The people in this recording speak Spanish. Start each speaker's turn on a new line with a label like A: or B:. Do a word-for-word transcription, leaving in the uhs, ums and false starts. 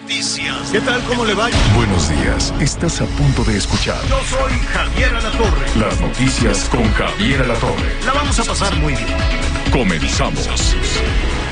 A: noticias.
B: ¿Qué tal? ¿Cómo le va?
C: Buenos días. Estás a punto de escuchar.
B: Yo soy Javier Alatorre.
C: Las noticias con Javier Alatorre.
B: La vamos a pasar muy bien.
C: Comenzamos.